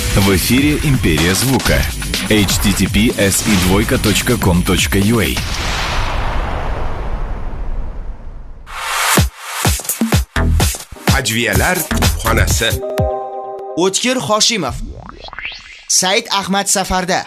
В эфире «Империя звука». https://i2.com.ua. Ajviyalar xonasi. O'tkir Hoshimov. Said Ahmad safarda.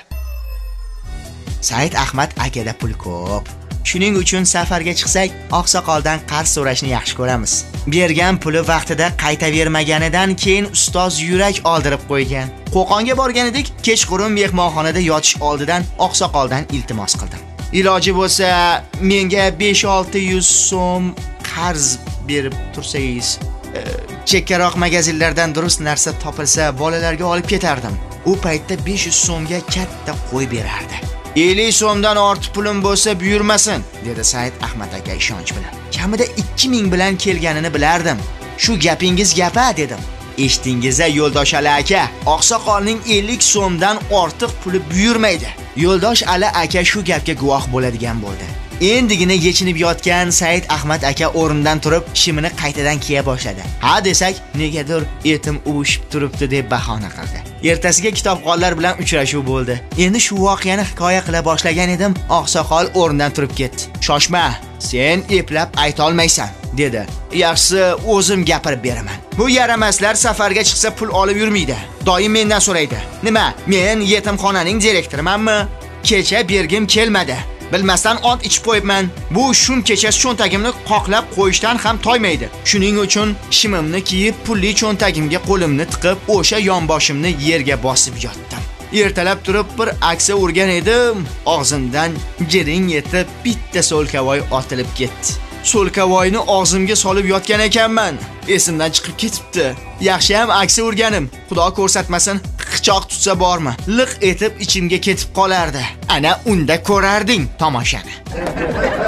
Said Ahmad akada pul ko'p. Shuning uchun safarga chiqsak, oqsoqoldan qarz so'rashni yaxshi ko'ramiz. Bergan puli vaqtida qaytavermaganidan keyin ustoz yurak oldirib qo'ygan. Qo'qonga borgan edik, kechqurun mehmonxonada yotish oldidan oqsoqoldan iltimos qildim. Iloji bo'lsa, menga 5-600 so'm qarz berib tursangiz, chekkaroq magazinlardan durust narsa topilsa, bolalarga olib ketardim. U paytda 500 so'mga katta qo'y berardi. 50 so'mdan ortiq pulim bo'lsa buyurmasin, dedi Said Ahmad aka ishonch bilan. Kamida 2000 bilan kelganini bilardim. Shu gapingiz gap-a, dedim. Eshitdingiz-a, Yo'ldosh Ali aka, oqsoqolning 50 so'mdan ortiq puli buyurmaydi. Yo'ldosh Ali aka shu gapga guvoh bo'ladigan bo'ldi. Endigina yechinib yotgan Said Ahmad aka o'rnidan turib, shimini qaytadan kiya boshladi. Ha desak, negadir etim uvushib turibdi deb bahona qildi. Ertasiga kitobxonlar bilan uchrashuv bo'ldi. Endi shu voqeani hikoya qila boshlagan edim, oqsoqol o'rnidan turib ketdi. Shoshma, sen eplab ayta olmaysan, dedi. Yaxshisi, o'zim gapirib beraman. Bu yaramaslar safarga chiqsa pul olib yurmaydi. Doim mendan so'raydi. Nima, men yetimxonaning direktorimanmi? Kecha bergim kelmadi. Bilmasdan ot ichib qo'yibman. Bu shungacha cho'ntagimni qoqlab qo'yishdan ham toymaydi. Shuning uchun shimimni kiyib, pulli cho'ntagimga qo'limni tiqib, o'sha yonboshimni yerga bosib yotdim. Ertalab turib bir aksa urgan edim, og'zimdan jiring etib bitta so'lkavoy otilib ketdi. So'lkavoyni og'zimga solib yotgan ekanman. Esimdan chiqib ketibdi. Yaxshi ham aksa urganim. Xudo ko'rsatmasin, qichoq tutsa bormi? Liq etib ichimga ketib qolardi. Ana unda ko'rarding tomoshani.